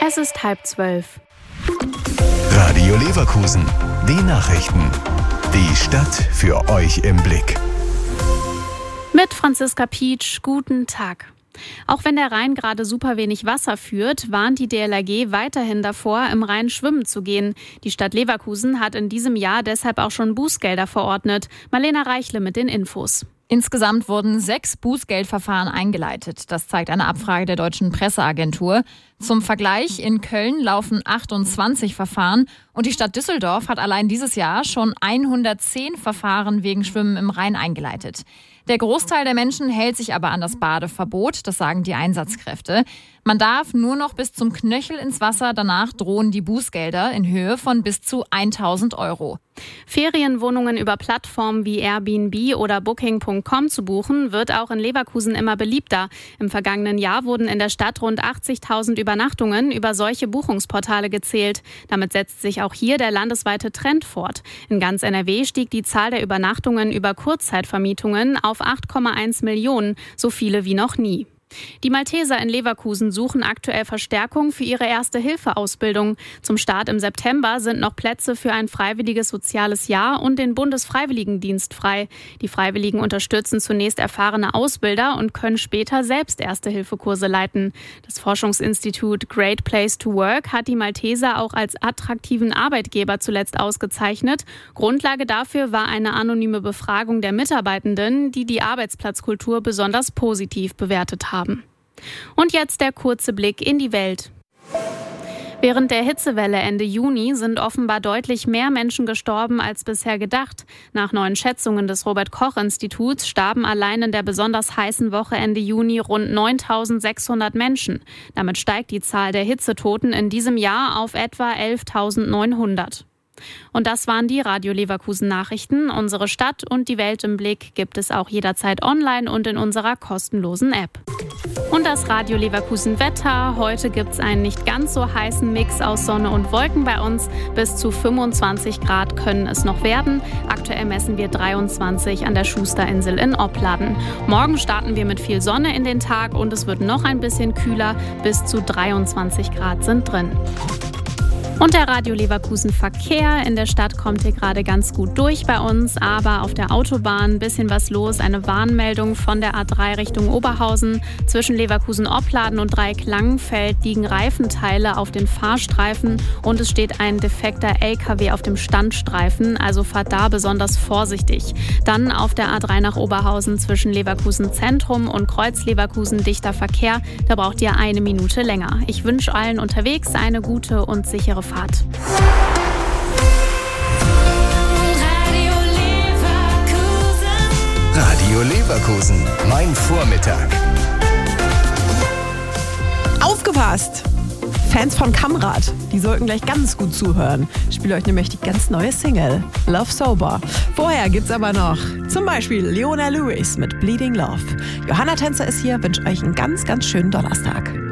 Es ist 11:30. Radio Leverkusen, die Nachrichten. Die Stadt für euch im Blick. Mit Franziska Pietsch, guten Tag. Auch wenn der Rhein gerade super wenig Wasser führt, warnt die DLRG weiterhin davor, im Rhein schwimmen zu gehen. Die Stadt Leverkusen hat in diesem Jahr deshalb auch schon Bußgelder verordnet. Marlena Reichle mit den Infos. Insgesamt wurden 6 Bußgeldverfahren eingeleitet. Das zeigt eine Abfrage der Deutschen Presseagentur. Zum Vergleich, in Köln laufen 28 Verfahren und die Stadt Düsseldorf hat allein dieses Jahr schon 110 Verfahren wegen Schwimmen im Rhein eingeleitet. Der Großteil der Menschen hält sich aber an das Badeverbot, das sagen die Einsatzkräfte. Man darf nur noch bis zum Knöchel ins Wasser, danach drohen die Bußgelder in Höhe von bis zu 1.000 €. Ferienwohnungen über Plattformen wie Airbnb oder Booking.com zu buchen, wird auch in Leverkusen immer beliebter. Im vergangenen Jahr wurden in der Stadt rund 80.000 Übernachtungen über solche Buchungsportale gezählt. Damit setzt sich auch hier der landesweite Trend fort. In ganz NRW stieg die Zahl der Übernachtungen über Kurzzeitvermietungen auf 8,1 Millionen, so viele wie noch nie. Die Malteser in Leverkusen suchen aktuell Verstärkung für ihre Erste-Hilfe-Ausbildung. Zum Start im September sind noch Plätze für ein freiwilliges soziales Jahr und den Bundesfreiwilligendienst frei. Die Freiwilligen unterstützen zunächst erfahrene Ausbilder und können später selbst Erste-Hilfe-Kurse leiten. Das Forschungsinstitut Great Place to Work hat die Malteser auch als attraktiven Arbeitgeber zuletzt ausgezeichnet. Grundlage dafür war eine anonyme Befragung der Mitarbeitenden, die die Arbeitsplatzkultur besonders positiv bewertet haben. Und jetzt der kurze Blick in die Welt. Während der Hitzewelle Ende Juni sind offenbar deutlich mehr Menschen gestorben als bisher gedacht. Nach neuen Schätzungen des Robert-Koch-Instituts starben allein in der besonders heißen Woche Ende Juni rund 9.600 Menschen. Damit steigt die Zahl der Hitzetoten in diesem Jahr auf etwa 11.900. Und das waren die Radio Leverkusen Nachrichten. Unsere Stadt und die Welt im Blick gibt es auch jederzeit online und in unserer kostenlosen App. Und das Radio Leverkusen Wetter. Heute gibt es einen nicht ganz so heißen Mix aus Sonne und Wolken bei uns. Bis zu 25 Grad können es noch werden. Aktuell messen wir 23 an der Schusterinsel in Opladen. Morgen starten wir mit viel Sonne in den Tag und es wird noch ein bisschen kühler. Bis zu 23 Grad sind drin. Und der Radio Leverkusen Verkehr. In der Stadt kommt hier gerade ganz gut durch bei uns, aber auf der Autobahn ein bisschen was los. Eine Warnmeldung von der A3 Richtung Oberhausen. Zwischen Leverkusen-Opladen und Dreieck-Langenfeld liegen Reifenteile auf den Fahrstreifen und es steht ein defekter LKW auf dem Standstreifen, also fahrt da besonders vorsichtig. Dann auf der A3 nach Oberhausen zwischen Leverkusen Zentrum und Kreuz Leverkusen dichter Verkehr. Da braucht ihr 1 Minute länger. Ich wünsche allen unterwegs eine gute und sichere Fahrt. Radio Leverkusen, mein Vormittag. Aufgepasst! Fans von Kamrad, die sollten gleich ganz gut zuhören. Ich spiele euch nämlich die ganz neue Single, Love Sober. Vorher gibt's aber noch zum Beispiel Leona Lewis mit Bleeding Love. Johanna Tänzer ist hier, wünsche euch einen ganz, ganz schönen Donnerstag.